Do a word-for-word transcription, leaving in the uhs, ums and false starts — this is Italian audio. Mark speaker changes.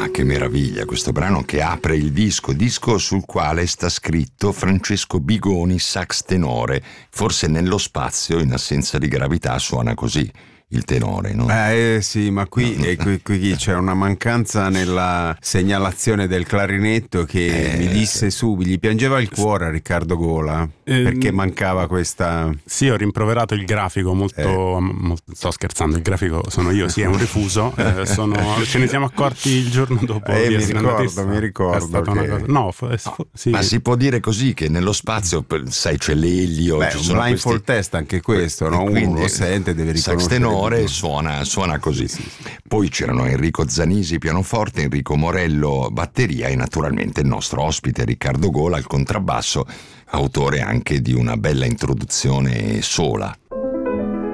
Speaker 1: Ah, che meraviglia questo brano che apre il disco, disco sul quale sta scritto Francesco Bigoni, sax tenore. Forse nello spazio, in assenza di gravità, suona così il tenore, no?
Speaker 2: Eh sì, ma qui,
Speaker 1: No, no.
Speaker 2: eh, qui, qui c'è una mancanza nella segnalazione del clarinetto che
Speaker 1: Eh,
Speaker 2: mi disse subito, gli piangeva il cuore a Riccardo Gola
Speaker 3: Ehm,
Speaker 2: perché mancava questa...
Speaker 3: Sì, ho rimproverato il grafico molto,
Speaker 2: Eh.
Speaker 3: mo- sto scherzando, il grafico sono io, sì, è un refuso. Eh, sono, ce ne siamo accorti il giorno dopo.
Speaker 2: Eh,
Speaker 3: di
Speaker 2: mi
Speaker 3: essere
Speaker 2: ricordo,
Speaker 3: andati a-
Speaker 2: mi ricordo
Speaker 3: È stata una
Speaker 2: che-
Speaker 3: cosa. No, fu- fu- sì.
Speaker 1: Ma si può dire così che nello spazio, per- sai, c'è l'elio,
Speaker 2: Beh,
Speaker 1: ci
Speaker 2: un
Speaker 1: sono
Speaker 2: blindfold
Speaker 1: questi...
Speaker 2: test anche questo,
Speaker 1: E
Speaker 2: no? Uno
Speaker 1: quindi
Speaker 2: lo sente, deve
Speaker 1: sax
Speaker 2: riconoscere
Speaker 1: tenore
Speaker 2: tutto.
Speaker 1: suona, suona così. Poi c'erano Enrico Zanisi pianoforte, Enrico Morello batteria e naturalmente il nostro ospite Riccardo Gola al contrabbasso, autore anche di una bella introduzione sola.